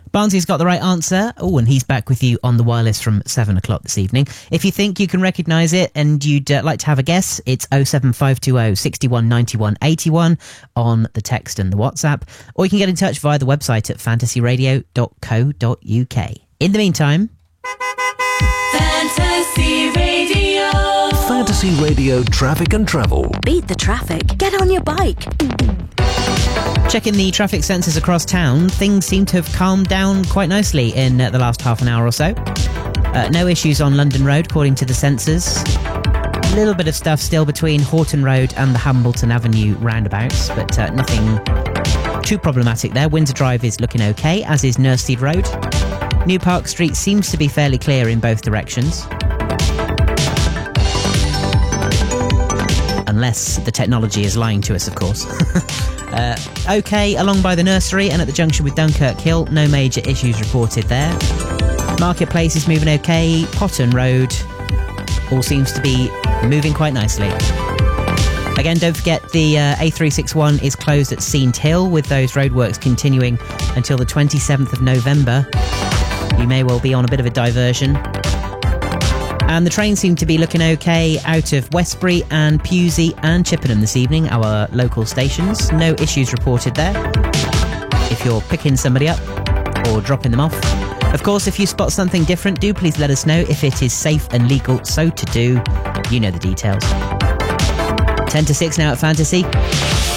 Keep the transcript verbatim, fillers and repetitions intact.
Barnsley's got the right answer. Oh, and he's back with you on the wireless from seven o'clock this evening. If you think you can recognise it and you'd uh, like to have a guess, it's oh seven five two oh, six one, nine one, eight one on the text and the WhatsApp. Or you can get in touch via the website at fantasy radio dot co dot uk. In the meantime... Fantasy Radio. Fantasy Radio Traffic and Travel. Beat the traffic. Get on your bike. Checking the traffic sensors across town, things seem to have calmed down quite nicely in uh, the last half an hour or so. Uh, no issues on London Road, according to the sensors. A little bit of stuff still between Horton Road and the Hambleton Avenue roundabouts, but uh, nothing too problematic there. Windsor Drive is looking okay, as is Nurseed Road. New Park Street seems to be fairly clear in both directions. Unless the technology is lying to us, of course. uh, okay, along by the nursery and at the junction with Dunkirk Hill, no major issues reported there. Marketplace is moving okay. Potton Road all seems to be moving quite nicely. Again, don't forget the uh, A three sixty-one is closed at Seant Hill, with those roadworks continuing until the twenty-seventh of November. You may well be on a bit of a diversion. And the trains seem to be looking okay out of Westbury and Pewsey and Chippenham this evening, our local stations. No issues reported there. If you're picking somebody up or dropping them off. Of course, if you spot something different, do please let us know if it is safe and legal so to do. You know the details. ten to six now at Fantasy.